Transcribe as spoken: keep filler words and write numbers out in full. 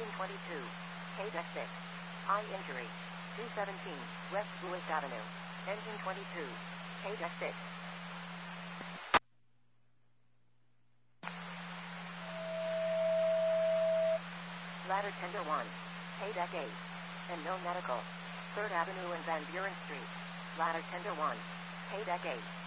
Engine twenty-two. K-Deck six. Eye injury. two seventeen, West Lewis Avenue. Engine twenty-two. K-Deck six. Ladder Tender one. K-Deck eight. And no medical. third Avenue and Van Buren Street. Ladder Tender one. K-Deck eight.